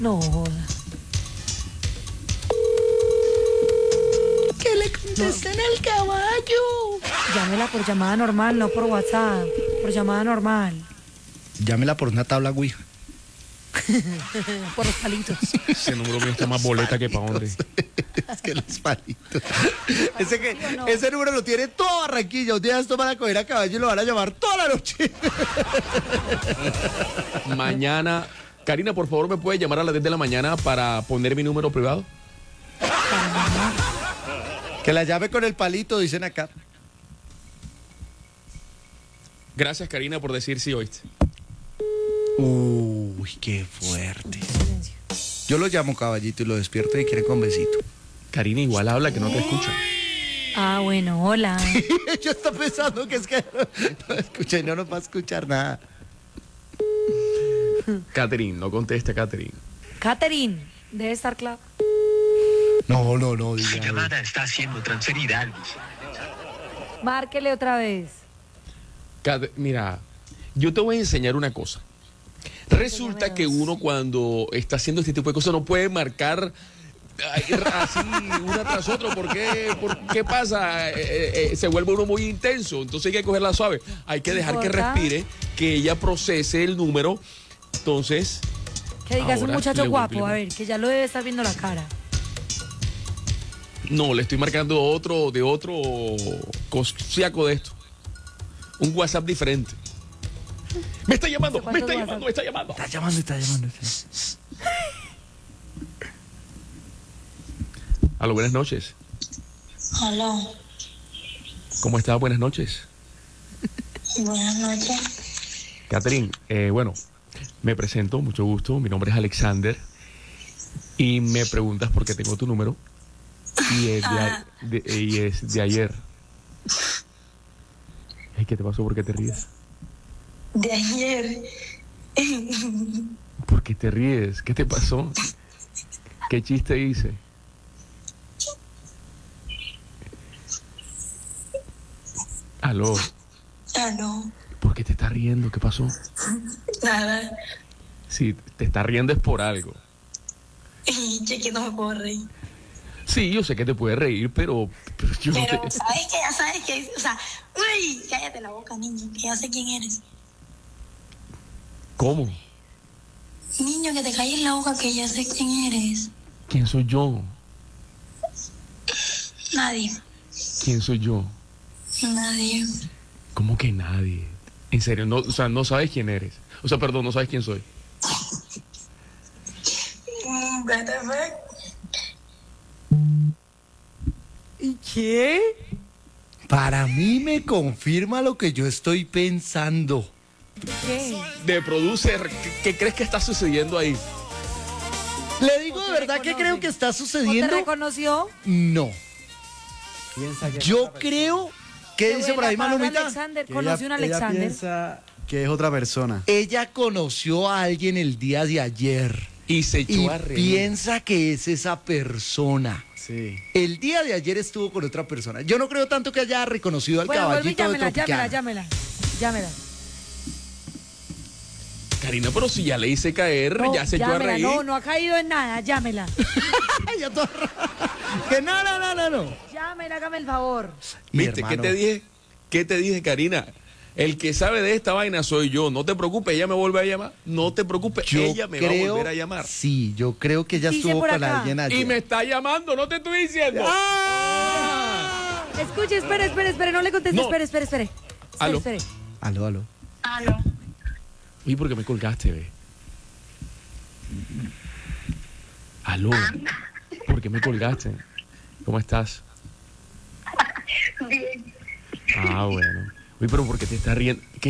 No joda. Que le contesten al caballo. Llámela por llamada normal, no por WhatsApp. Por llamada normal. Llámela por una tabla Ouija. Por los palitos. Ese número mío está más boleta que pa' dónde. Es que los palitos. Ese número lo tiene todo Barranquilla. Un día esto van a coger a caballo y lo van a llamar toda la noche. Mañana, Karina, por favor, ¿me puede llamar a las 10 de la mañana para poner mi número privado? Que la llame con el palito, dicen acá. Gracias, Karina, por decir sí, oíste. Uy, qué fuerte. Yo lo llamo caballito y lo despierto y quiere con besito. Karina igual habla que no te escucha. Ah, bueno, hola. Yo estoy pensando que es que no escucha y no nos va a escuchar nada. Catherine, no conteste, Catherine. Catherine, debe estar claro. No, Su diga. llamada está siendo transferida al Márquele otra vez. Mira, yo te voy a enseñar una cosa. Resulta que uno cuando está haciendo este tipo de cosas no puede marcar así una tras otra. ¿Por qué pasa? Se vuelve uno muy intenso. Entonces hay que cogerla suave. Hay que dejar que respire, que ella procese el número. Entonces... Que digas un ahora muchacho le guapo, vuelvo- a ver, que ya lo debe estar viendo la cara. No, le estoy marcando de otro cosiaco de esto. Un WhatsApp diferente. Me está llamando. Está llamando. Aló, buenas noches. Hola, ¿Cómo estás? Buenas noches. buenas noches. Catherine, bueno, me presento, mucho gusto. Mi nombre es Alexander. Y me preguntas por qué tengo tu número. Y es de ayer. Ay, ¿qué te pasó? ¿Por qué te ríes? De ayer. ¿Por qué te ríes? ¿Qué te pasó? ¿Qué chiste hice? Aló, Ah, no, ¿por qué te estás riendo? ¿Qué pasó? nada. Si te estás riendo es por algo. Chiquito, me puedo reír. Sí, yo sé que te puedes reír, pero yo no Pero, te... ¿sabes qué? Ya sabes que, o sea, uy, cállate la boca, niño, que ya sé quién eres. ¿Cómo? Niño, que te calles la boca, que ya sé quién eres. ¿Quién soy yo? Nadie, ¿Quién soy yo? nadie. ¿Cómo que nadie? En serio, no, o sea, no sabes quién eres. O sea, perdón, no sabes quién soy. What the fuck? ¿Y qué? Para mí me confirma lo que yo estoy pensando. ¿Qué? De producer, ¿qué crees que está sucediendo ahí? Le digo ¿O de te verdad que reconoce? creo que está ¿O te sucediendo. reconoció? No. Piensa que Yo creo que dice por ahí La palabra Malumita. Alexander, que conoció un ella Alexander. piensa que es otra persona. Ella conoció a alguien el día de ayer Y se echó y a reír. piensa que es esa persona. Sí. El día de ayer estuvo con otra persona. Yo no creo tanto que haya reconocido al Bueno, vuelve y caballito de Tropicana. llámela. Karina, pero si ya le hice caer, No, ya se echó a llámela, reír. no ha caído en nada, llámela. Ya todo- que no. Llámela, hágame el favor. Mi ¿Viste? ¿Qué hermano. te dije? ¿Qué te dije, Karina? El que sabe de esta vaina soy yo. No te preocupes, ella me vuelve a llamar. No te preocupes, Yo ella me va a creo- volver a llamar. Sí, yo creo que ella Dice estuvo por con acá. alguien ayer. Y me está llamando, no te estoy diciendo. Escuche, espere, no le conteste, No. espere. Aló. Espere. Aló. Aló. Oye, ¿por qué me colgaste, ve? Aló. ¿Por qué me colgaste? ¿Cómo estás? Bien. Ah, bueno. Oye, pero ¿por qué te estás riendo?